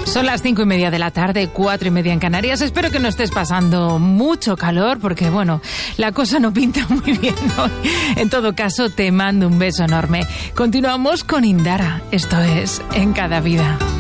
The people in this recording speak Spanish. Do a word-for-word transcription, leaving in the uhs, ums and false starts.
Son las cinco y media de la tarde, cuatro y media en Canarias. Espero que no estés pasando mucho calor porque, bueno, la cosa no pinta muy bien hoy. En todo caso, te mando un beso enorme. Continuamos con Indara. Esto es En Cada Vida.